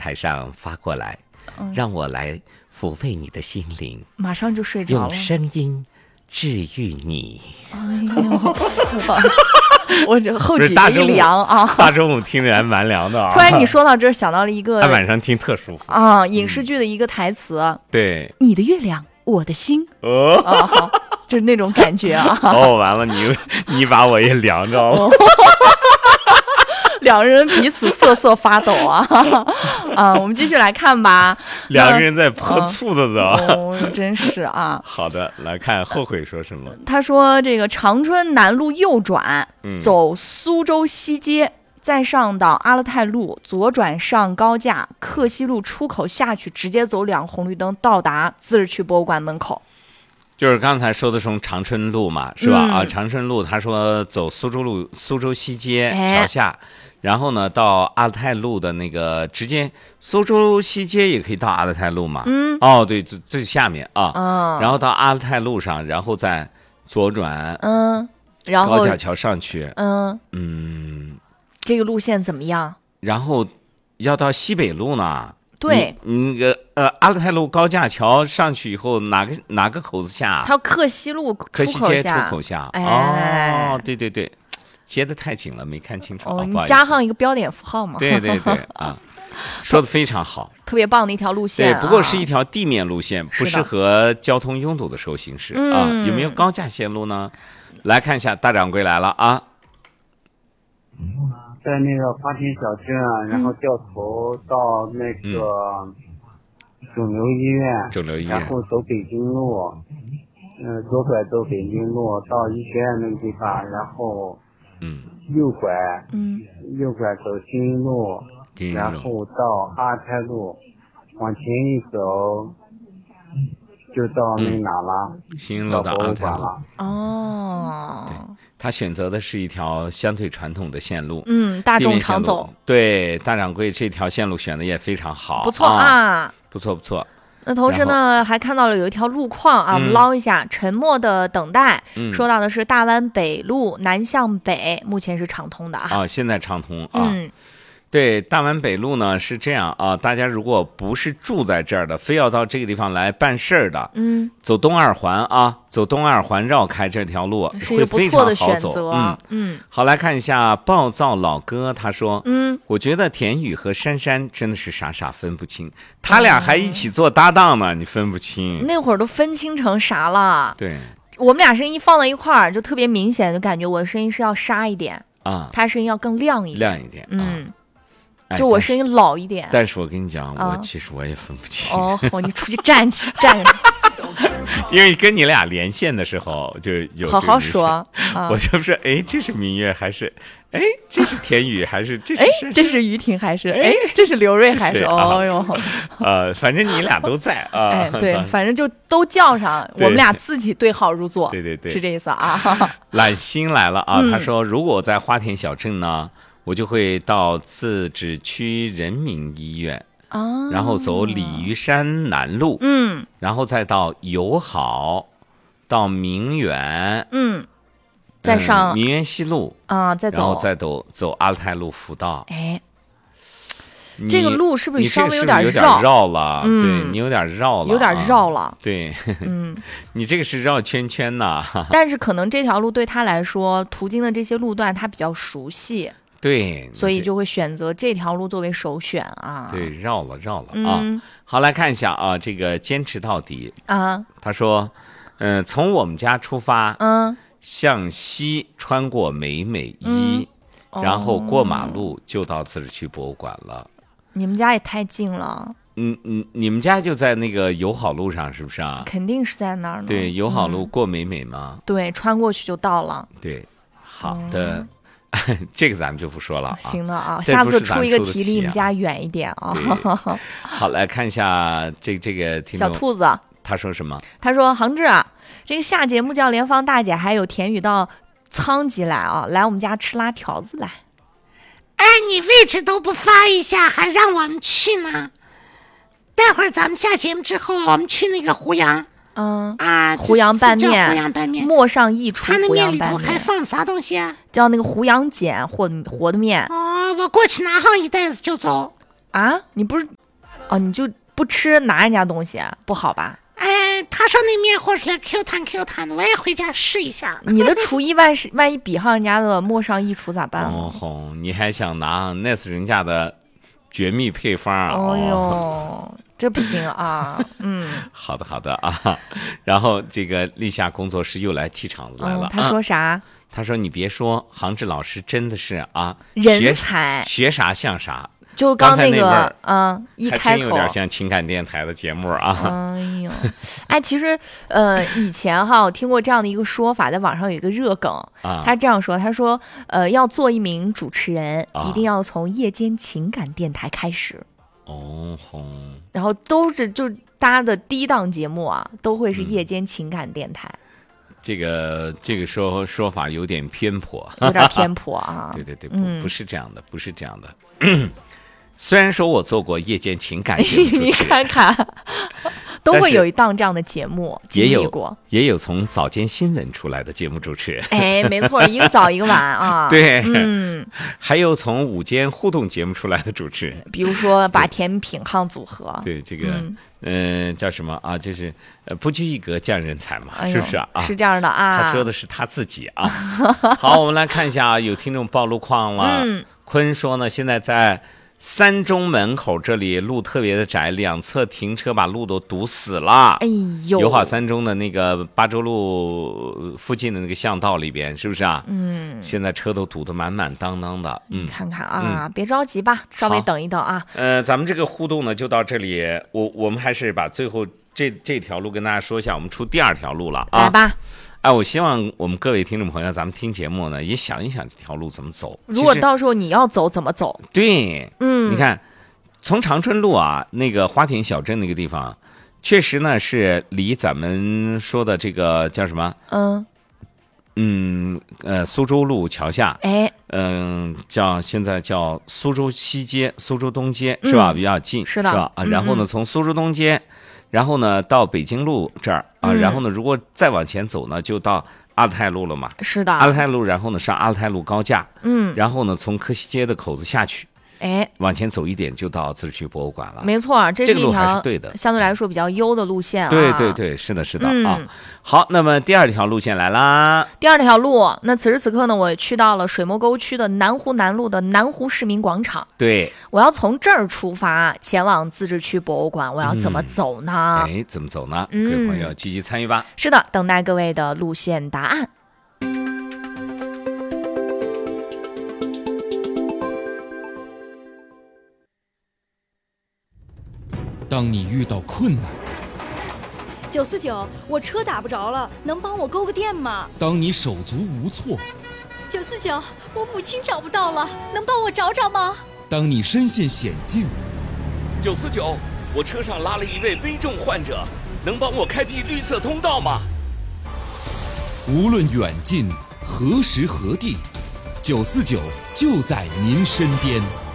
台上发过来，让我来抚慰你的心灵， 马上就睡着了， 用声音治愈你。 哎呦，我这后脊背一凉啊！ 大中午听着还蛮凉的啊。 突然你说到这儿，想到了一个， 晚上听特舒服啊，影视剧的一个台词， 对， 你的月亮，我的心，好，就是那种感觉啊。 完了，你把我也凉着了。 两人彼此瑟瑟发抖啊！我们继续来看吧。 两个人在泼醋的呢， 真是啊。 好的，来看后悔说什么。 他说：“这个长春南路右转，走苏州西街，再上到阿勒泰路，左转上高架，克西路出口下去，直接走2个红绿灯，到达自治区博物馆门口。” 就是刚才说的从长春路嘛，是吧？长春路，他说走苏州西街桥下。然后呢，到阿勒泰路的那个直接苏州西街也可以到阿勒泰路嘛。对，最下面啊。然后到阿勒泰路上，然后再左转。 然后高架桥上去。 这个路线怎么样？ 然后要到西北路呢。 对， 阿勒泰路高架桥上去以后，哪个口子下？ 它要克西路克西街出口下。对。接得太紧了，没看清楚。 你加上一个标点符号嘛。 对说的非常好， 特别棒的一条路线。 对，不过是一条地面路线，不适合交通拥堵的时候行驶啊。有没有高架线路呢？来看一下，大掌柜来了啊。 在那个花田小镇，然后掉头到那个肿瘤医院，然后走北京路，左拐走北京路到医学院那个地方，然后右拐走新一路，然后到阿勒泰路，往前一走就到那哪了， 新一路到阿勒泰路了。 对，他选择的是一条相对传统的线路， 大众常走。 对，大掌柜这条线路选的也非常好， 不错啊， 不错。 那同时呢，还看到了有一条路况啊，我们捞一下，沉默的等待。说到的是大湾北路南向北，目前是畅通的啊。 现在畅通啊。对，大湾北路呢是这样啊，大家如果不是住在这儿的，非要到这个地方来办事儿的，走东二环啊，走东二环绕开这条路会非常好走。好，来看一下暴躁老哥，他说，我觉得田雨和珊珊真的是傻分不清，他俩还一起做搭档呢，你分不清。 那会儿都分清成啥了？ 对， 我们俩声音放在一块儿，就特别明显，就感觉我的声音是要沙一点啊， 他声音要更亮一点，就我声音老一点。 但是我跟你讲，其实我也分不清。 你出去站起。 因为跟你俩连线的时候就有好好说， 我就说，这是明月还是，这是田雨还是， 这是于婷还是，这是刘瑞还是？ 反正你俩都在啊。 对，反正就都叫上，我们俩自己对号入座。 对， 是这意思啊。 懒心来了啊，他说，如果我在花田小镇呢，我就会到自治区人民医院，然后走鲤鱼山南路，然后再到友好，到明园， 再上明园西路再走， 然后再走阿勒泰路辅道。 这个路是不是稍微有点绕了？对，你有点绕了， 有点绕了。 对，你这个是绕圈圈呐。 但是可能这条路对他来说，途经的这些路段他比较熟悉。 对， 所以就会选择这条路作为首选啊。 对，绕了啊。好，来看一下啊，这个坚持到底啊。 他说，从我们家出发，向西穿过美一，然后过马路就到自治区博物馆了。 你们家也太近了。 你们家就在那个友好路上是不是啊？ 肯定是在那儿呢。 对，友好路过美吗？ 对，穿过去就到了。 对，好的。这个咱们就不说了啊。 行了啊，下次出一个题离你们家远一点啊。 好，来看一下这个听众小兔子， 他说什么？ 他说：“恒志啊，这个下节目叫联芳大姐还有田雨到仓吉来啊，来我们家吃拉条子来。” 你位置都不发一下，还让我们去呢？待会儿咱们下节目之后，我们去那个湖阳。 湖阳拌面， 湖阳拌面， 陌上一厨湖阳拌面， 它那面里头还放啥东西啊？ 叫那个湖阳碱和的面。 我过去拿上一袋子就走。 你不是哦，你就不吃拿人家东西，不好吧？ 哎，他说那面和出来 Q 弹 Q 弹的，我也回家试一下。 你的厨艺万一比上人家的陌上一厨咋办呢？ 哦，你还想拿那是人家的绝密配方啊？ 哦哟，这不行啊！ 好的啊。然后这个立夏工作室又来踢场子来了。 他说啥？ 他说你别说，杭志老师真的是啊， 人才， 学啥像啥。 就刚那个，一开口还真有点像情感电台的节目啊。 哎呦，哎，其实，以前哈，我听过这样的一个说法，在网上有一个热梗，他这样说，他说，要做一名主持人，一定要从夜间情感电台开始。 哦吼。 然后都是就大家的第一档节目啊，都会是夜间情感电台。 这个说法有点偏颇， 有点偏颇啊。 对，不是这样的，不是这样的。虽然说我做过夜间情感节目， 你看看，都会有一档这样的节目，经历过。 也有从早间新闻出来的节目主持人。 哎，没错，一个早一个晚啊。 对，还有从午间互动节目出来的主持人， 比如说把甜品炕组合。 对，这个叫什么啊？就是不拘一格降人才嘛，是不是啊？ 是这样的啊。 他说的是他自己啊。好，我们来看一下啊，有听众暴露框了。坤说呢，现在在三中门口这里路特别的窄，两侧停车把路都堵死了。 哎呦， 友好三中的那个八州路附近的那个巷道里边，是不是啊？现在车都堵得满满当当的。 看看啊，别着急吧，稍微等一等啊。 咱们这个互动呢就到这里，我们还是把最后这条路跟大家说一下，我们出第二条路了啊。 来吧。 我希望我们各位听众朋友，咱们听节目呢，也想一想这条路怎么走。 如果到时候你要走，怎么走？ 对，你看，从长春路啊，那个花田小镇那个地方，确实呢是离咱们说的这个叫什么？苏州路桥下，现在叫苏州西街、苏州东街是吧？比较近， 是的， 是吧？然后呢，从苏州东街。然后呢，到北京路这儿啊，然后呢，如果再往前走呢，就到阿勒泰路了嘛。 是的， 阿勒泰路，然后呢上阿勒泰路高架，然后呢从柯西街的口子下去，往前走一点就到自治区博物馆了。 没错，这是一条相对来说比较优的路线啊。 对，是的啊。好，那么第二条路线来啦。 第二条路，那此时此刻呢，我去到了水墨沟区的南湖南路的南湖市民广场。 对， 我要从这儿出发前往自治区博物馆，我要怎么走呢？ 怎么走呢？各位朋友积极参与吧。 是的，等待各位的路线答案。 当你遇到困难 ，949，我车打不着了，能帮我勾个电吗？ 当你手足无措 ，949，我母亲找不到了，能帮我找找吗？ 当你身陷险境 ，949，我车上拉了一位危重患者，能帮我开辟绿色通道吗？ 无论远近，何时何地，949就在您身边。